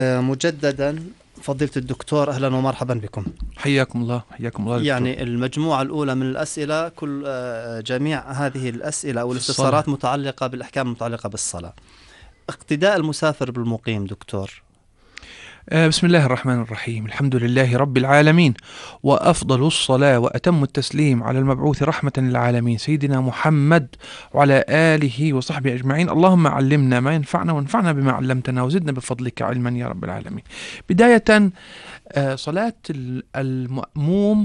مجددا فضيلة الدكتور، أهلا ومرحبا بكم. حياكم الله، حياكم الله دكتور. يعني المجموعة الأولى من الأسئلة، جميع هذه الأسئلة أو الاستفسارات متعلقة بالأحكام المتعلقة بالصلاة. اقتداء المسافر بالمقيم دكتور. بسم الله الرحمن الرحيم، الحمد لله رب العالمين، وأفضل الصلاة وأتم التسليم على المبعوث رحمة للعالمين سيدنا محمد وعلى آله وصحبه أجمعين. اللهم علمنا ما ينفعنا وانفعنا بما علمتنا وزدنا بفضلك علما يا رب العالمين. بداية، صلاة المأموم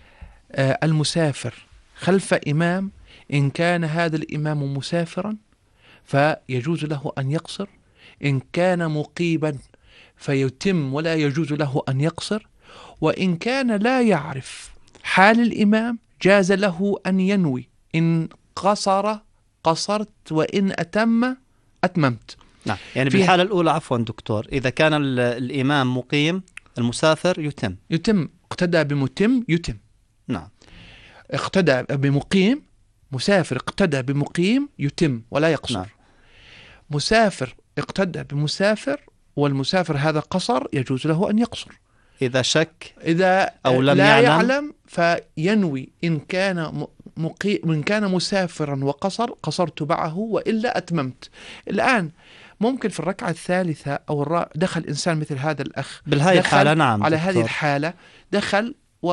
المسافر خلف إمام، إن كان هذا الإمام مسافرا فيجوز له أن يقصر، إن كان مقيما فيتم ولا يجوز له أن يقصر، وإن كان لا يعرف حال الإمام جاز له أن ينوي إن قصر قصرت وإن أتم أتممت. نعم، يعني بالحالة الأولى عفوا دكتور، إذا كان الإمام مقيم المسافر يتم اقتدى بمتم يتم. نعم، اقتدى بمقيم مسافر اقتدى بمقيم يتم ولا يقصر. نعم. مسافر اقتدى بمسافر والمسافر هذا قصر يجوز له أن يقصر إذا شك إذا أو لم لا يعلم فينوي إن كان مسافرا وقصر قصرت معه وإلا أتممت. الآن ممكن في الركعة الثالثة أو دخل إنسان مثل هذا الأخ بالهاي الحالة، نعم على دكتور. هذه الحالة دخل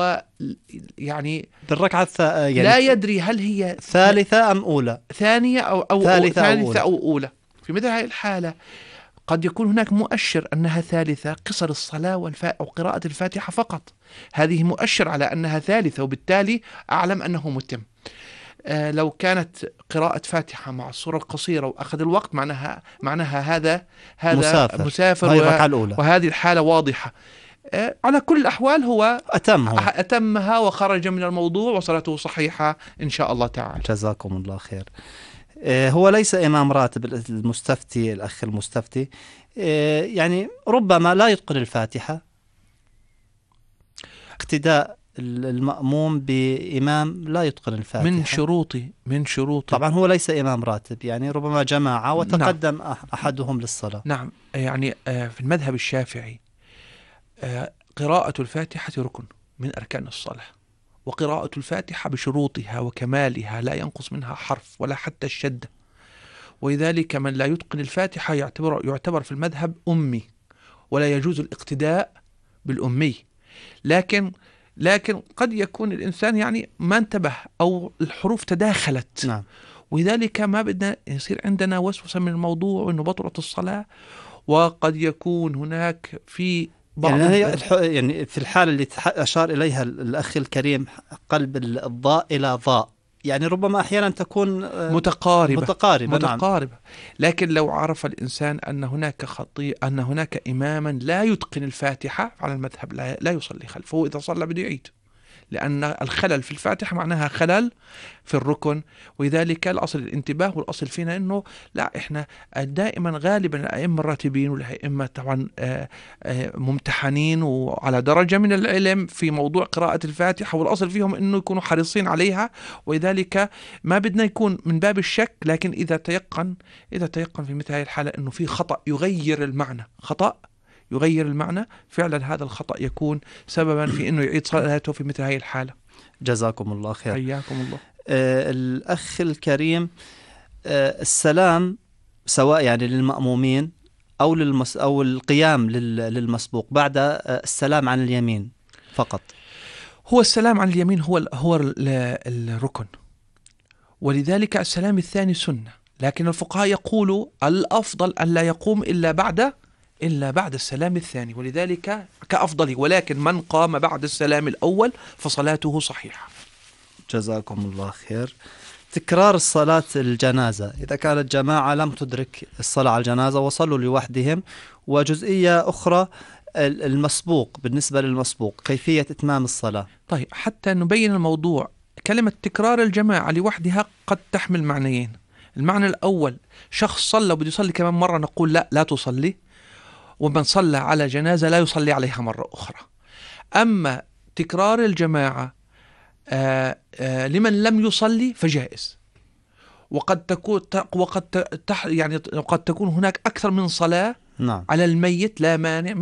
ويعني بالركعة يعني لا يدري هل هي ثالثة أم أولى، ثانية أو ثالثة أو أولى. في مثل هذه الحالة قد يكون هناك مؤشر أنها ثالثة، قصر الصلاة أو قراءة الفاتحة فقط، هذه مؤشر على أنها ثالثة وبالتالي أعلم أنه متم. لو كانت قراءة فاتحة مع الصورة القصيرة وأخذ الوقت معناها هذا مسافر وهذه الحالة واضحة. على كل الأحوال هو أتمها وخرج من الموضوع وصلاته صحيحة إن شاء الله تعالى. جزاكم الله خير. هو ليس إمام راتب المستفتي، الأخ المستفتي يعني ربما لا يتقن الفاتحة، اقتداء المأموم بإمام لا يتقن الفاتحة من شروط طبعا هو ليس إمام راتب، يعني ربما جماعة وتقدم أحدهم للصلاة. نعم، يعني في المذهب الشافعي قراءة الفاتحة ركن من أركان الصلاة، وقراءة الفاتحة بشروطها وكمالها لا ينقص منها حرف ولا حتى الشدة، ولذلك من لا يتقن الفاتحة يعتبر في المذهب أمي، ولا يجوز الاقتداء بالأمي. لكن قد يكون الإنسان يعني ما انتبه أو الحروف تداخلت. نعم. ولذلك ما بدنا يصير عندنا وسوسة من الموضوع وأنه بطلت الصلاة، وقد يكون هناك في يعني في الحالة اللي أشار إليها الأخ الكريم، قلب الضاء إلى ضاء، يعني ربما أحيانا تكون متقاربة. نعم. لكن لو عرف الإنسان أن هناك إماما لا يتقن الفاتحة على المذهب لا يصلي خلفه، إذا صلى بده يعيد، لأن الخلل في الفاتحة معناها خلل في الركن. ولذلك الأصل الانتباه، والأصل فينا أنه لا، إحنا دائما غالبا الأئمة الراتبين والأئمة طبعا ممتحنين وعلى درجة من العلم في موضوع قراءة الفاتحة، والأصل فيهم أنه يكونوا حريصين عليها، ولذلك ما بدنا يكون من باب الشك. لكن إذا تيقن في مثل هذه الحالة أنه في خطأ يغير المعنى، فعلا هذا الخطأ يكون سببا في أنه يعيد صلاته في مثل هذه الحالة. جزاكم الله خير. حياكم الله. الأخ الكريم، السلام سواء يعني للمأمومين أو القيام للمسبوق بعد السلام عن اليمين فقط. هو السلام عن اليمين هو الركن، ولذلك السلام الثاني سنة، لكن الفقهاء يقولوا الأفضل أن لا يقوم إلا بعد السلام الثاني، ولذلك كأفضل، ولكن من قام بعد السلام الأول فصلاته صحيحة. جزاكم الله خير. تكرار الصلاة الجنازة، إذا كانت جماعة لم تدرك الصلاة على الجنازة وصلوا لوحدهم، وجزئية أخرى المسبوق، بالنسبة للمسبوق كيفية إتمام الصلاة. طيب، حتى نبين الموضوع، كلمة تكرار الجماعة لوحدها قد تحمل معنيين. المعنى الأول، شخص صلى وبده يصلي كمان مرة، نقول لا تصلي، ومن صلى على جنازة لا يصلي عليها مرة أخرى. أما تكرار الجماعة لمن لم يصلي فجائز، وقد تكون هناك أكثر من صلاة نعم. على الميت لا مانع